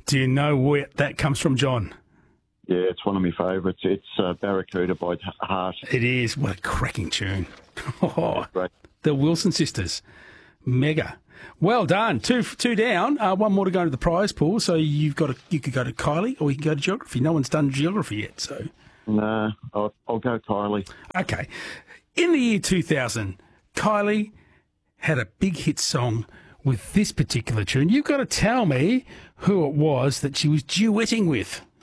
Do you know where that comes from, John? Yeah, it's one of my favourites. It's Barracuda by Heart. It is. What a cracking tune. Oh, Great. the Wilson sisters. Mega. Well done. Two down. One more to go into the prize pool. So you could go to Kylie or you can go to geography. No one's done geography yet. So No, I'll go Kylie. okay. In the year 2000, Kylie had a big hit song with this particular tune. You've got to tell me who it was that she was duetting with.